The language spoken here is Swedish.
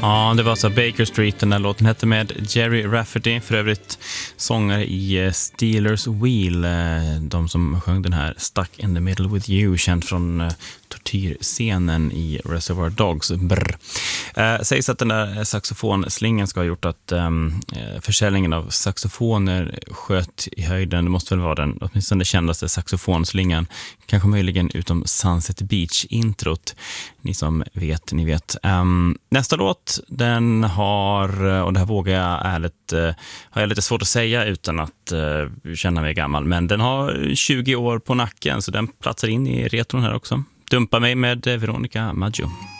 Ja, det var så Baker Street, den där låten hette, med Jerry Rafferty, för övrigt sångare i Steelers Wheel, de som sjöng den här Stuck in the Middle with You, känd från tortyrscenen i Reservoir Dogs. Sägs att den där saxofonslingan ska ha gjort att försäljningen av saxofoner sköt i höjden. Det måste väl vara den åtminstone kändaste saxofonslingan, kanske möjligen utom Sunset Beach-introt. Ni som vet, ni vet. Nästa låt, den har, och det här vågar jag ärligt, har jag lite svårt att säga utan att känna mig gammal, men den har 20 år på nacken, så den platsar in i retron här också. Dumpa mig med Veronica Maggio.